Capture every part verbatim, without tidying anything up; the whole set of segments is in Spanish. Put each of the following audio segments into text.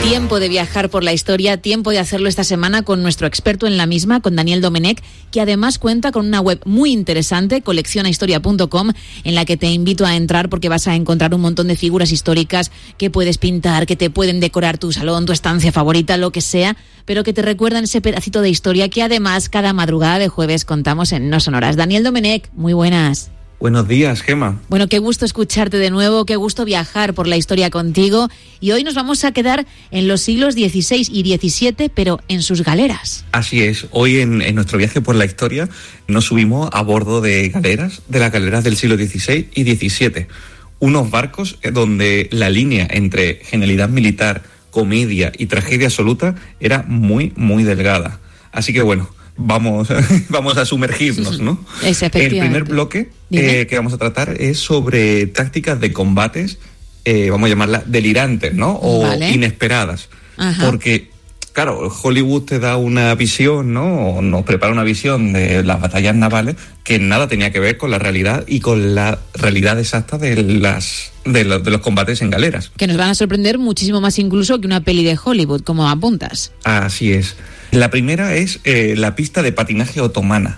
Tiempo de viajar por la historia, tiempo de hacerlo esta semana con nuestro experto en la misma, con Daniel Domenech, que además cuenta con una web muy interesante, colecciona historia punto com, en la que te invito a entrar porque vas a encontrar un montón de figuras históricas que puedes pintar, que te pueden decorar tu salón, tu estancia favorita, lo que sea, pero que te recuerdan ese pedacito de historia que además cada madrugada de jueves contamos en No Sonoras. Daniel Domenech, muy buenas. Buenos días, Gema. Bueno, qué gusto escucharte de nuevo, qué gusto viajar por la historia contigo. Y hoy nos vamos a quedar en los siglos dieciséis y diecisiete, pero en sus galeras. Así es. Hoy en, en nuestro viaje por la historia nos subimos a bordo de galeras, de las galeras del siglo dieciséis y diecisiete. Unos barcos donde la línea entre genialidad militar, comedia y tragedia absoluta era muy, muy delgada. Así que bueno, vamos, vamos a sumergirnos, ¿no? Es el primer bloque eh, que vamos a tratar es sobre tácticas de combates, eh, vamos a llamarlas delirantes, ¿no? O vale. inesperadas. Ajá. Porque, claro, Hollywood te da una visión, ¿no? O nos prepara una visión de las batallas navales que nada tenía que ver con la realidad y con la realidad exacta de las de los, de los combates en galeras. Que nos van a sorprender muchísimo más incluso que una peli de Hollywood, como apuntas. Así es. La primera es eh, la pista de patinaje otomana.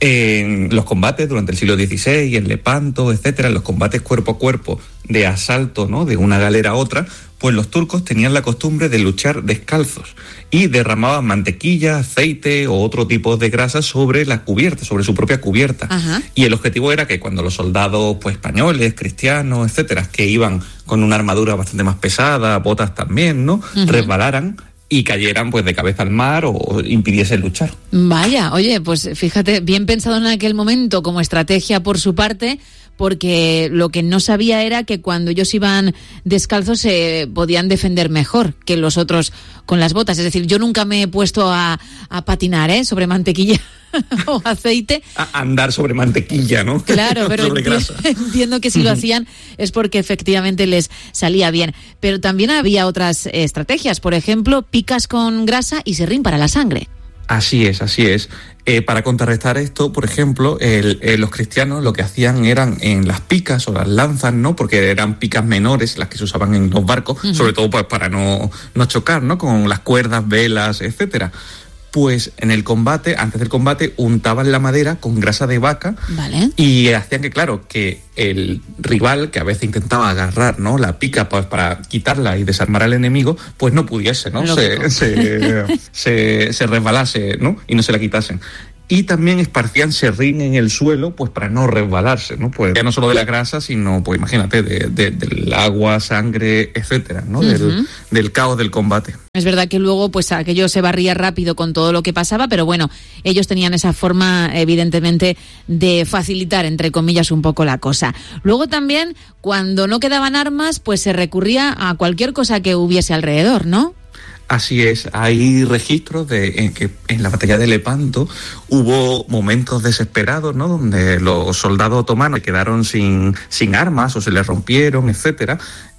En los combates durante el siglo dieciséis, en Lepanto, etcétera, en los combates cuerpo a cuerpo de asalto, ¿no?, de una galera a otra, pues los turcos tenían la costumbre de luchar descalzos y derramaban mantequilla, aceite o otro tipo de grasa sobre la cubierta, sobre su propia cubierta. Ajá. Y el objetivo era que cuando los soldados pues españoles, cristianos, etcétera, que iban con una armadura bastante más pesada, botas también, ¿no?, uh-huh. resbalaran y cayeran pues de cabeza al mar o impidiesen luchar. Vaya, oye, pues fíjate, bien pensado en aquel momento como estrategia por su parte, porque lo que no sabía era que cuando ellos iban descalzos se podían defender mejor que los otros con las botas. Es decir, yo nunca me he puesto a, a patinar, ¿eh?, sobre mantequilla o aceite. A andar sobre mantequilla, ¿no? Claro, pero enti- entiendo que si lo hacían es porque efectivamente les salía bien. Pero también había otras estrategias, por ejemplo, picas con grasa y serrín para la sangre. Así es, así es. Eh, para contrarrestar esto, por ejemplo, el, eh, los cristianos lo que hacían eran en las picas o las lanzas, ¿no?, porque eran picas menores las que se usaban en los barcos, uh-huh. sobre todo pues para no, no chocar, ¿no?, con las cuerdas, velas, etcétera. Pues en el combate, antes del combate, untaban la madera con grasa de vaca. Vale. Y hacían que, claro, que el rival, que a veces intentaba agarrar, ¿no?, la pica pues para quitarla y desarmar al enemigo, pues no pudiese, ¿no? Se, se, se, se resbalase, ¿no?, y no se la quitasen. Y también esparcían serrín en el suelo, pues para no resbalarse, ¿no? Pues ya no solo de la grasa, sino, pues imagínate, de, de, del agua, sangre, etcétera, ¿no? Uh-huh. Del, del caos del combate. Es verdad que luego, pues aquello se barría rápido con todo lo que pasaba, pero bueno, ellos tenían esa forma, evidentemente, de facilitar, entre comillas, un poco la cosa. Luego también, cuando no quedaban armas, pues se recurría a cualquier cosa que hubiese alrededor, ¿no? Así es, hay registros de en que en la batalla de Lepanto hubo momentos desesperados, ¿no?, donde los soldados otomanos quedaron sin, sin armas o se les rompieron, etcétera.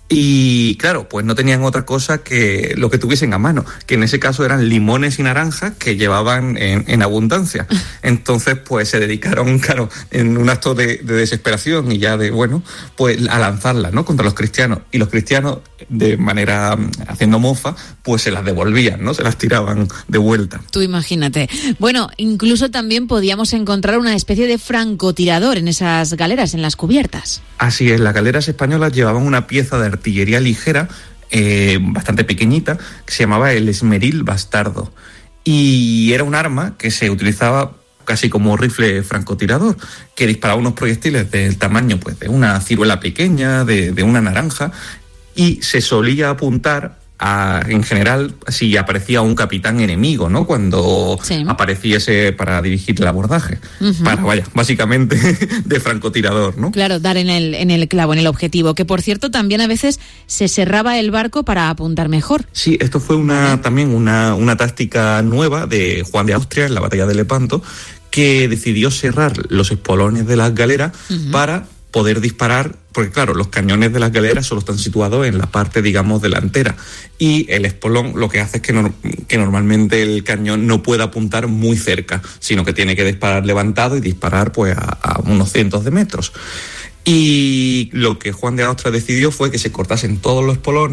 Y claro, pues no tenían otra cosa que lo que tuviesen a mano, que en ese caso eran limones y naranjas que llevaban en, en abundancia. Entonces, pues se dedicaron, claro, en un acto de, de desesperación y ya de, bueno, pues a lanzarlas, ¿no?, contra los cristianos. Y los cristianos, de manera haciendo mofa, pues se las devolvían, ¿no?, se las tiraban de vuelta. Tú imagínate. Bueno, incluso también podíamos encontrar una especie de francotirador en esas galeras, en las cubiertas. Así es, las galeras españolas llevaban una pieza de artillería ligera, eh, bastante pequeñita, que se llamaba el esmeril bastardo. Y era un arma que se utilizaba casi como rifle francotirador, que disparaba unos proyectiles del tamaño pues de una ciruela pequeña, de, de una naranja, y se solía apuntar a, en general, si aparecía un capitán enemigo, ¿no?, cuando sí. apareciese para dirigir el abordaje. Uh-huh. Para, vaya, básicamente de francotirador, ¿no? Claro, dar en el, en el clavo, en el objetivo, que por cierto también a veces se cerraba el barco para apuntar mejor. Sí, esto fue una también una, una táctica nueva de Juan de Austria en la batalla de Lepanto, que decidió cerrar los espolones de las galeras uh-huh. para poder disparar, porque claro, los cañones de las galeras solo están situados en la parte, digamos, delantera, y el espolón lo que hace es que, no, que normalmente el cañón no puede apuntar muy cerca, sino que tiene que disparar levantado y disparar pues a, a unos cientos de metros. Y lo que Juan de Austria decidió fue que se cortasen todos los espolones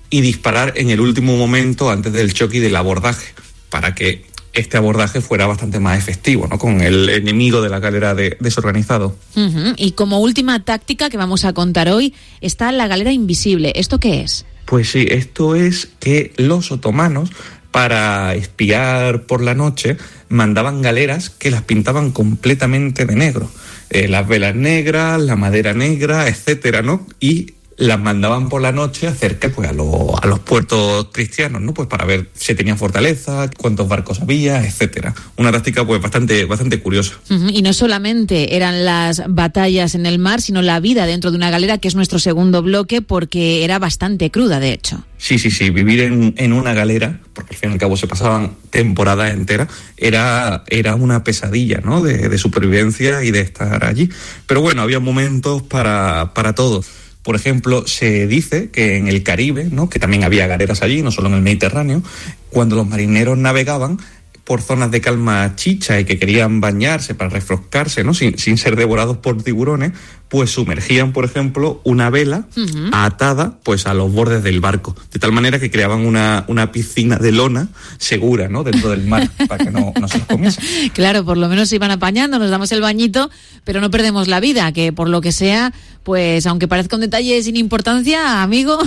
y disparar en el último momento antes del choque y del abordaje, para que este abordaje fuera bastante más efectivo, ¿no? Con el enemigo de la galera de, desorganizado. Uh-huh. Y como última táctica que vamos a contar hoy está la galera invisible. ¿Esto qué es? Pues sí, esto es que los otomanos, para espiar por la noche, mandaban galeras que las pintaban completamente de negro. Eh, las velas negras, la madera negra, etcétera, ¿no? Y las mandaban por la noche acerca pues, a, lo, a los puertos cristianos, ¿no? Pues para ver si tenían fortaleza, cuántos barcos había, etcétera. Una táctica pues bastante, bastante curiosa. Uh-huh. Y no solamente eran las batallas en el mar, sino la vida dentro de una galera, que es nuestro segundo bloque, porque era bastante cruda, de hecho. Sí, sí, sí. Vivir en, en una galera, porque al fin y al cabo se pasaban temporadas enteras, era, era una pesadilla, ¿no? De, de supervivencia y de estar allí. Pero bueno, había momentos para, para todo. Por ejemplo, se dice que en el Caribe, ¿no? Que también había galeras allí, no solo en el Mediterráneo, cuando los marineros navegaban por zonas de calma chicha y que querían bañarse para refrescarse, ¿no? Sin, sin ser devorados por tiburones, pues sumergían, por ejemplo, una vela uh-huh. atada pues a los bordes del barco, de tal manera que creaban una, una piscina de lona segura, ¿no? Dentro del mar, para que no, no se los comiesen. Claro, por lo menos se iban apañando, nos damos el bañito, pero no perdemos la vida, que por lo que sea, pues aunque parezca un detalle sin importancia, amigo.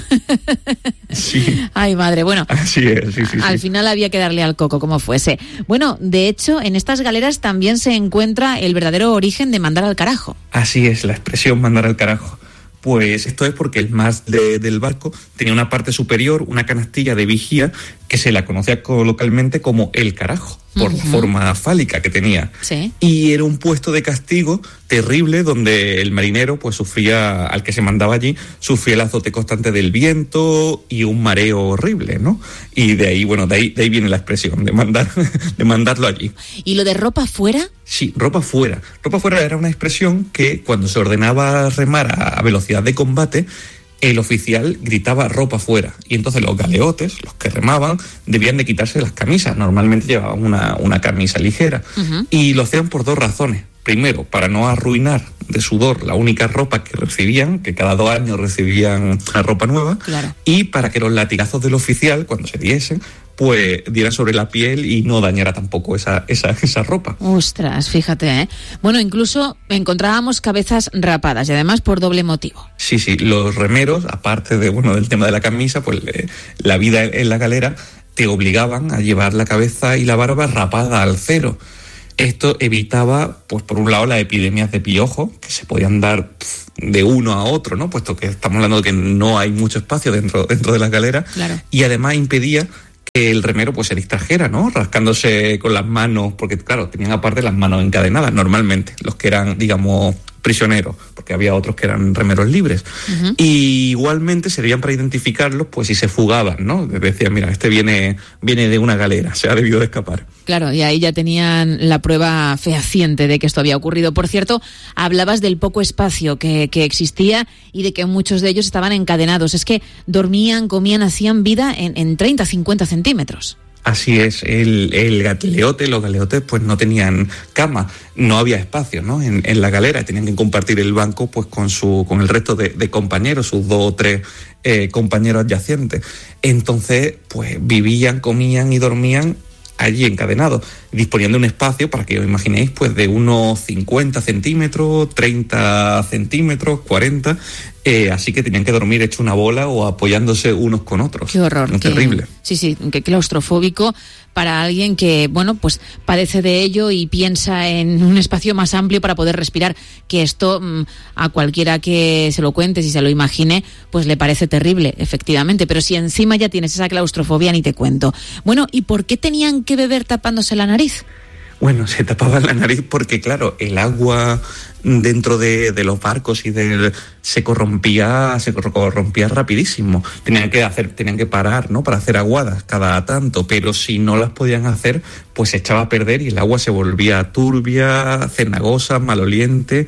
Sí. Ay, madre, bueno. Así es, sí, sí, al sí. final había que darle al coco, como fuese. Bueno, de hecho, en estas galeras también se encuentra el verdadero origen de mandar al carajo. Así es, la expresión mandar al carajo. Pues esto es porque el mast de, del barco tenía una parte superior, una canastilla de vigía, que se la conocía localmente como el carajo, por uh-huh. la forma fálica que tenía. Sí. Y era un puesto de castigo terrible donde el marinero, pues sufría, al que se mandaba allí, sufría el azote constante del viento y un mareo horrible, ¿no? Y de ahí, bueno, de ahí, de ahí viene la expresión, de mandar, de mandarlo allí. ¿Y lo de ropa fuera? Sí, ropa fuera. Ropa fuera era una expresión que cuando se ordenaba remar a velocidad de combate, el oficial gritaba ropa fuera, y entonces los galeotes, los que remaban, debían de quitarse las camisas. Normalmente llevaban una, una camisa ligera, uh-huh. y lo hacían por dos razones. Primero, para no arruinar de sudor la única ropa que recibían, que cada dos años recibían una ropa nueva, claro. y para que los latigazos del oficial, cuando se diesen, pues diera sobre la piel y no dañara tampoco esa, esa, esa ropa. Ostras, fíjate, ¿eh? Bueno, incluso encontrábamos cabezas rapadas y además por doble motivo. Sí, sí, los remeros, aparte de bueno del tema de la camisa, pues eh, la vida en la galera te obligaban a llevar la cabeza y la barba rapada al cero. Esto evitaba, pues por un lado, las epidemias de piojo, que se podían dar pff, de uno a otro, ¿no? Puesto que estamos hablando de que no hay mucho espacio dentro, dentro de las galeras. Claro. Y además impedía que el remero pues se distrajera, ¿no? Rascándose con las manos, porque claro, tenían aparte las manos encadenadas normalmente, los que eran, digamos, prisioneros, porque había otros que eran remeros libres. Uh-huh. Y igualmente servían para identificarlos, pues si se fugaban, ¿no? Decían, mira, este viene, viene de una galera, se ha debido de escapar. Claro, y ahí ya tenían la prueba fehaciente de que esto había ocurrido. Por cierto, hablabas del poco espacio que, que existía y de que muchos de ellos estaban encadenados. Es que dormían, comían, hacían vida en, en treinta, cincuenta centímetros. Así es, el, el galeote, los galeotes pues no tenían cama, no había espacio, ¿no? En, en la galera tenían que compartir el banco pues con su con el resto de, de compañeros, sus dos o tres eh, compañeros adyacentes. Entonces, pues vivían, comían y dormían allí encadenados, disponiendo de un espacio, para que os imaginéis, pues de unos cincuenta centímetros, treinta centímetros, cuarenta, eh, así que tenían que dormir hecho una bola o apoyándose unos con otros. Qué horror. Qué terrible. Sí, sí, qué claustrofóbico para alguien que, bueno, pues padece de ello y piensa en un espacio más amplio para poder respirar, que esto mmm, a cualquiera que se lo cuente, si se lo imagine, pues le parece terrible, efectivamente, pero si encima ya tienes esa claustrofobia, ni te cuento. Bueno, ¿y por qué tenían que beber tapándose la nariz? Bueno, se tapaban la nariz porque, claro, el agua dentro de, de los barcos y del se corrompía, se corrompía rapidísimo. Tenían que hacer, tenían que parar, ¿no? Para hacer aguadas cada tanto, pero si no las podían hacer, pues se echaba a perder y el agua se volvía turbia, cenagosa, maloliente.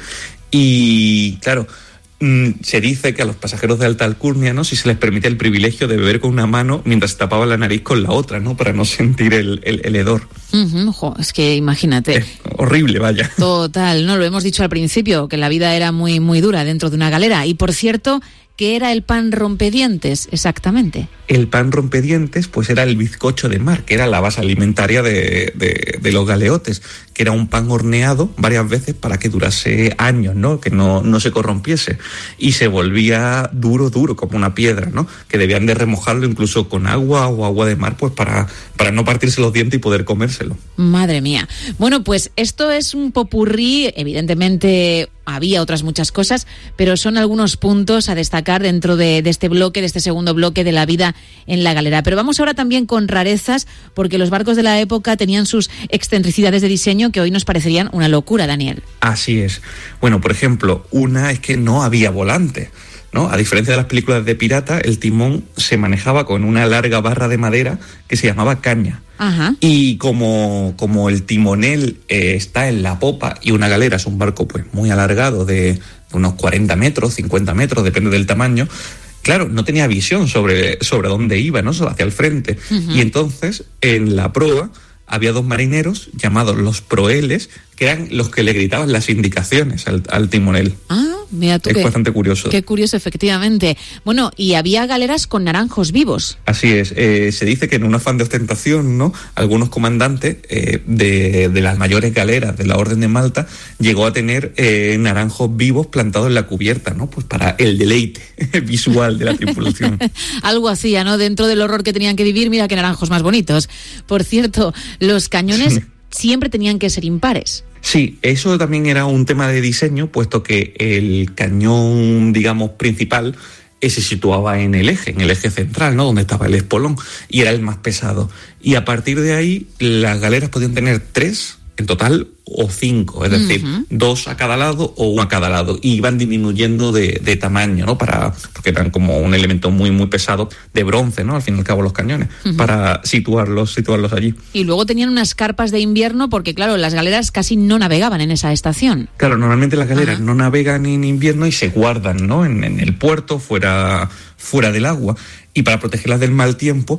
Y claro, se dice que a los pasajeros de alta alcurnia, ¿no? Si se les permite el privilegio de beber con una mano mientras se tapaban la nariz con la otra, ¿no? Para no sentir el, el, el hedor. Uh-huh, jo, es que imagínate. Es horrible, vaya. Total, no lo hemos dicho al principio, que la vida era muy, muy dura dentro de una galera. Y por cierto, ¿qué era el pan rompedientes exactamente? El pan rompedientes pues era el bizcocho de mar, que era la base alimentaria de, de, de los galeotes, que era un pan horneado varias veces para que durase años, ¿no? Que no, no se corrompiese, y se volvía duro, duro, como una piedra, ¿no? Que debían de remojarlo incluso con agua o agua de mar, pues para, para no partirse los dientes y poder comérselo. Madre mía. Bueno, pues esto es un popurrí, evidentemente había otras muchas cosas, pero son algunos puntos a destacar dentro de, de este bloque, de este segundo bloque de la vida en la galera. Pero vamos ahora también con rarezas, porque los barcos de la época tenían sus excentricidades de diseño que hoy nos parecerían una locura, Daniel. Así es. Bueno, por ejemplo, una es que no había volante, ¿no? A diferencia de las películas de pirata, el timón se manejaba con una larga barra de madera que se llamaba caña. Ajá. Y como, como el timonel eh, está en la popa y una galera es un barco pues muy alargado de unos cuarenta metros, cincuenta metros, depende del tamaño, claro, no tenía visión sobre, sobre dónde iba, ¿no? Hacia el frente. Uh-huh. Y entonces, en la proa, había dos marineros llamados los proeles, que eran los que le gritaban las indicaciones al, al timonel. Ah, mira tú. Es qué, bastante curioso. Qué curioso, efectivamente. Bueno, y había galeras con naranjos vivos. Así es. Eh, se dice que en un afán de ostentación, ¿no? Algunos comandantes eh, de, de las mayores galeras de la Orden de Malta llegó a tener eh, naranjos vivos plantados en la cubierta, ¿no? Pues para el deleite visual de la tripulación. Algo hacía, ¿no? Dentro del horror que tenían que vivir, mira qué naranjos más bonitos. Por cierto, los cañones sí. siempre tenían que ser impares. Sí, eso también era un tema de diseño, puesto que el cañón, digamos, principal eh, se situaba en el eje, en el eje central, ¿no? Donde estaba el espolón, y era el más pesado. Y a partir de ahí, las galeras podían tener tres en total o cinco, es decir, uh-huh. dos a cada lado o uno a cada lado, y iban disminuyendo de, de tamaño, ¿no? Para, porque eran como un elemento muy muy pesado de bronce, ¿no? Al fin y al cabo los cañones, uh-huh. para situarlos, situarlos allí. Y luego tenían unas carpas de invierno, porque claro, las galeras casi no navegaban en esa estación. Claro, normalmente las galeras uh-huh. no navegan en invierno y se guardan, ¿no? En, en el puerto, fuera, fuera del agua, y para protegerlas del mal tiempo,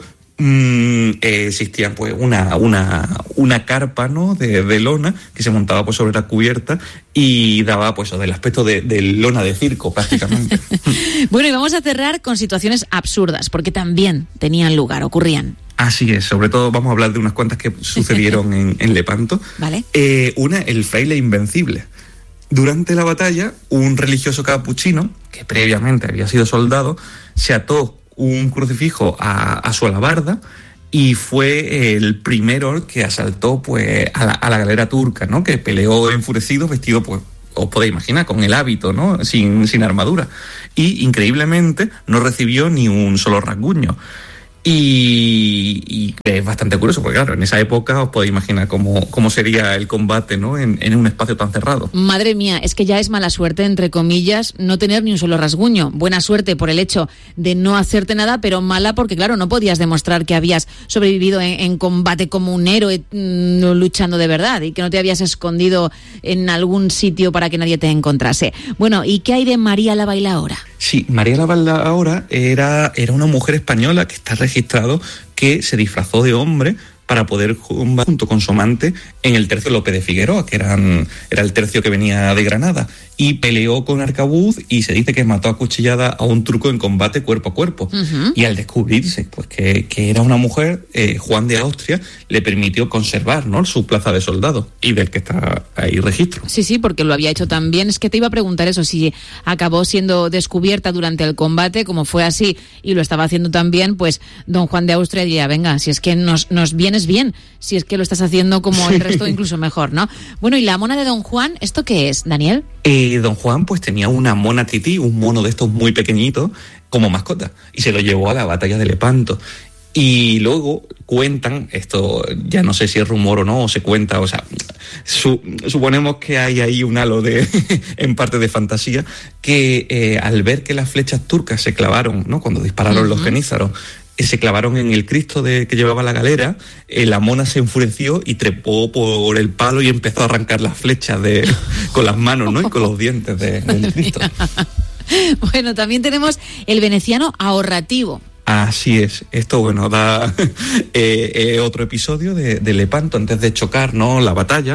Mm, eh, existía pues una, una, una carpa, ¿no? de, de lona que se montaba pues sobre la cubierta y daba pues del aspecto de, de lona de circo prácticamente. Bueno, y vamos a cerrar con situaciones absurdas, porque también tenían lugar, ocurrían. Así es, sobre todo vamos a hablar de unas cuantas que sucedieron en, en Lepanto. Vale. Eh, una, el fraile invencible. Durante la batalla, un religioso capuchino, que previamente había sido soldado, se ató un crucifijo a, a su alabarda y fue el primero que asaltó pues a la, a la galera turca, ¿no? Que peleó enfurecido, vestido pues, os podéis imaginar, con el hábito, ¿no? Sin, sin armadura. Y increíblemente no recibió ni un solo rasguño. Y, y es bastante curioso, porque claro, en esa época os podéis imaginar cómo, cómo sería el combate, ¿no? En, en un espacio tan cerrado. Madre mía, es que ya es mala suerte, entre comillas, no tener ni un solo rasguño. Buena suerte por el hecho de no hacerte nada, pero mala porque, claro, no podías demostrar que habías sobrevivido en, en combate como un héroe mmm, luchando de verdad y que no te habías escondido en algún sitio para que nadie te encontrase. Bueno, ¿y qué hay de María la Bailaora? Sí, María la Bailaora era, era una mujer española que está registrado que se disfrazó de hombre para poder combatir junto con su amante en el tercio López de Figueroa, que eran, era el tercio que venía de Granada, y peleó con arcabuz y se dice que mató a cuchillada a un turco en combate cuerpo a cuerpo. Uh-huh. Y al descubrirse pues que, que era una mujer, eh, Juan de Austria le permitió conservar, ¿no? su plaza de soldado, y del que está ahí registro. Sí, sí, porque lo había hecho también. Es que te iba a preguntar eso, si acabó siendo descubierta durante el combate, como fue así, y lo estaba haciendo también, pues don Juan de Austria diría, venga, si es que nos, nos vienes bien, si es que lo estás haciendo como el resto, incluso mejor, ¿no? Bueno, ¿y la mona de don Juan, esto qué es, Daniel? Eh, don Juan pues tenía una mona tití, un mono de estos muy pequeñitos, como mascota, y se lo llevó a la batalla de Lepanto. Y luego cuentan, esto ya no sé si es rumor o no, o se cuenta, o sea, su, suponemos que hay ahí un halo de, en parte de fantasía, que eh, al ver que las flechas turcas se clavaron, ¿no? Cuando dispararon uh-huh. los genízaros, se clavaron en el Cristo de, que llevaba la galera, eh, la mona se enfureció y trepó por el palo y empezó a arrancar las flechas de, con las manos, ¿no? Y con los dientes de, del Cristo. Bueno, también tenemos el veneciano ahorrativo. Así es, esto bueno da eh, eh, otro episodio de, de Lepanto antes de chocar, ¿no? La batalla,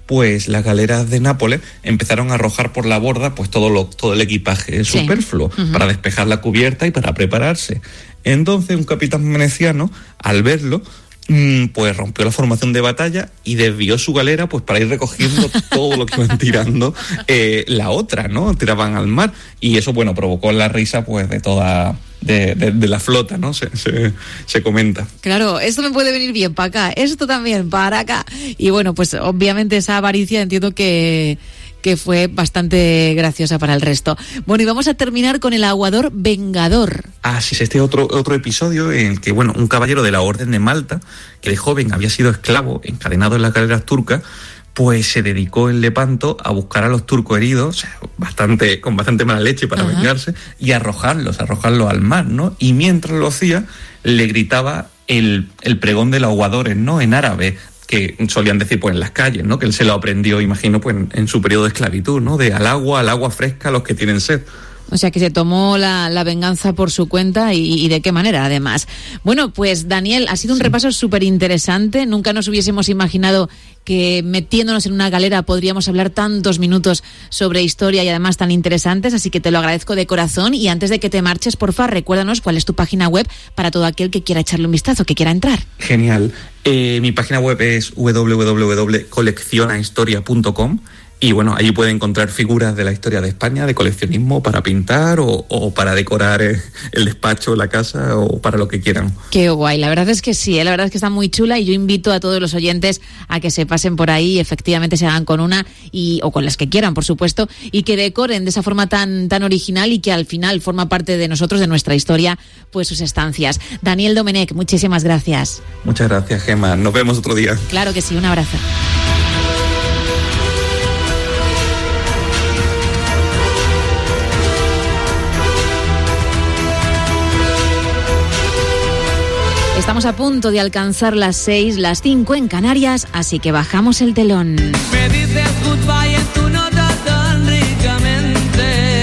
pues las galeras de Nápoles empezaron a arrojar por la borda pues todo lo todo el equipaje Sí. superfluo Uh-huh. para despejar la cubierta y para prepararse. Entonces un capitán veneciano, al verlo, pues rompió la formación de batalla y desvió su galera pues para ir recogiendo todo lo que iban tirando eh, la otra, ¿no? Tiraban al mar, y eso, bueno, provocó la risa pues de toda de, de, de la flota, ¿no? Se, se, se comenta. Claro, esto me puede venir bien para acá, esto también para acá. Y bueno, pues obviamente esa avaricia entiendo que que fue bastante graciosa para el resto. Bueno, y vamos a terminar con el aguador Vengador. Ah, sí, este otro otro episodio en el que, bueno, un caballero de la Orden de Malta, que de joven había sido esclavo, encadenado en las galeras turcas, pues se dedicó en Lepanto a buscar a los turcos heridos, o sea, bastante, con bastante mala leche para Ajá. vengarse, y arrojarlos, arrojarlos al mar, ¿no? Y mientras lo hacía, le gritaba el, el pregón de los aguadores, ¿no? En árabe, que solían decir pues en las calles, ¿no? Que él se lo aprendió, imagino, pues en, en su periodo de esclavitud, ¿no? De al agua, al agua fresca, a los que tienen sed. O sea, que se tomó la, la venganza por su cuenta y, y de qué manera, además. Bueno, pues Daniel, ha sido un sí. repaso súper interesante. Nunca nos hubiésemos imaginado que metiéndonos en una galera podríamos hablar tantos minutos sobre historia y además tan interesantes, así que te lo agradezco de corazón. Y antes de que te marches, porfa, recuérdanos cuál es tu página web para todo aquel que quiera echarle un vistazo, que quiera entrar. Genial. Eh, mi página web es doble u doble u doble u punto colecciona historia punto com. Y bueno, allí puede encontrar figuras de la historia de España, de coleccionismo, para pintar o, o para decorar el despacho, la casa, o para lo que quieran. Qué guay, la verdad es que sí, ¿eh? La verdad es que está muy chula, y yo invito a todos los oyentes a que se pasen por ahí y efectivamente se hagan con una, y o con las que quieran, por supuesto, y que decoren de esa forma tan, tan original y que al final forma parte de nosotros, de nuestra historia, pues sus estancias. Daniel Domenech, muchísimas gracias. Muchas gracias, Gemma. Nos vemos otro día. Claro que sí, un abrazo. Estamos a punto de alcanzar las seis, las cinco en Canarias, así que bajamos el telón. Me dices goodbye en tu nota tan ricamente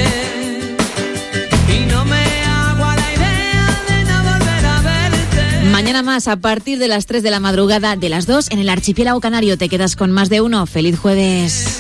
y no me hago a la idea de no volver a verte. Mañana más, a partir de las tres de la madrugada, de las dos en el archipiélago canario. Te quedas con Más de Uno. ¡Feliz jueves!